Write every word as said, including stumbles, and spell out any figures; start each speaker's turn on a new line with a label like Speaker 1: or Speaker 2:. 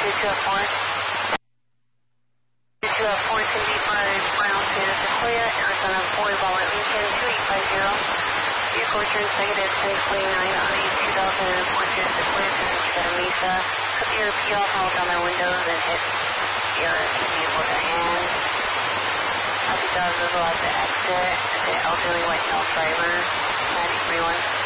Speaker 1: two two four. two two four, ten B five, Brown, Santa Sequoia, Arizona four, Wallet Lincoln, two eight five zero. Vehicle returns negative six twenty-nine on a two thousand four Santa Sequoia to Chiquita Mesa. Put your P off, hold down their windows, and hit your vehicle with your hand. Happy dogs is allowed to exit. The elderly white male driver, nine three one.